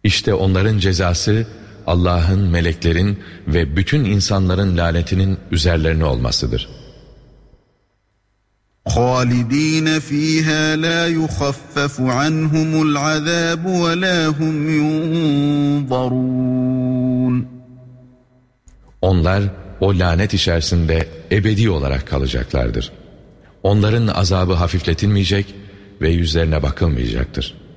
İşte onların cezası Allah'ın, meleklerin ve bütün insanların lanetinin üzerlerine olmasıdır. خَالِد۪ينَ ف۪يهَا لَا يُخَفَّفُ عَنْهُمُ الْعَذَابُ وَلَا هُمْ يُنْظَرُونَ Onlar o lanet içerisinde ebedi olarak kalacaklardır. Onların azabı hafifletilmeyecek ve yüzlerine bakılmayacaktır.